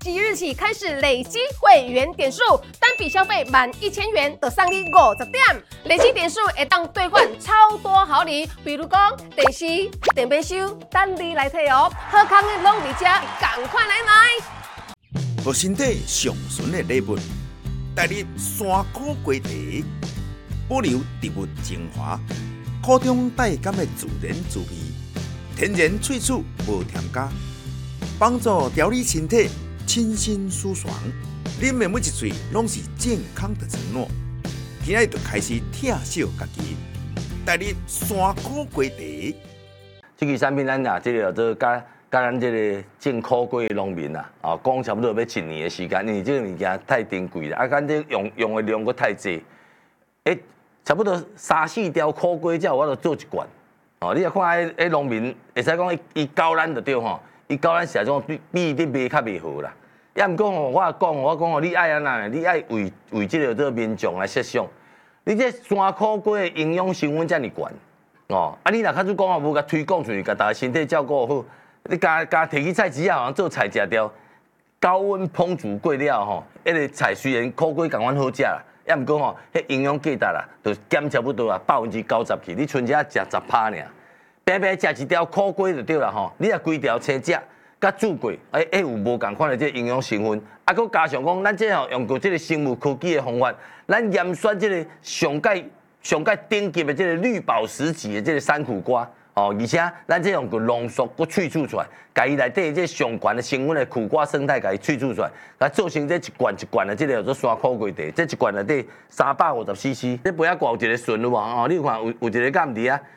即日起开始累积会员点数，单笔消费满1000元就送你50点，累积点数会当兑换超多好礼，比如讲电视、电杯收，等你来摕哦。好康的拢伫这，赶快来买！ 互身体上纯的礼物，带你山苦瓜茶，保留植物精华，苦中带甘的自然滋味，天然萃取无添加，帮助调理身体，清新舒爽。啉的每一嘴拢是健康的承诺。今仔就开始疼惜家己，带你山苦瓜茶。 这支产品咱啊，这个做甲咱这个种苦瓜的农民啊，讲差不多要1年的时间，因为这个物件太珍贵了，咱这用的量佫太济，差不多3-4条苦瓜才有我就做一罐。你若看迄农民，会使讲伊教咱就对吼，伊教咱是种比你卖较袂好啦。也毋讲吼，我讲你爱安那，你爱为这个民众来设想，你这山苦瓜的营养成分遮尔悬，你若较主讲无甲推广出去，甲大家身体照顾好，你加摕去菜市啊，做菜食掉，高温烹煮过了吼，迄个菜虽然苦瓜共款好食啦，也毋过吼，迄营养价值啦，就减差不多啊90%去，你剩下食10%尔，白白食一条苦瓜就对啦吼，你若规条青食。甲煮过，有无共款的这营养成分，佫加上讲，咱这吼用过这个生物科技的方法，咱验选这个上界顶级的这个绿宝石级的这个山苦瓜，而且咱这用过浓缩佫萃取出来，甲伊内底这上悬的成分的苦瓜生态，甲伊萃取出来，甲做成这一罐一罐的这个叫做山苦瓜茶，这一罐内底350cc，这杯仔挂有一个顺有无？你有看有一个敢毋伫啊？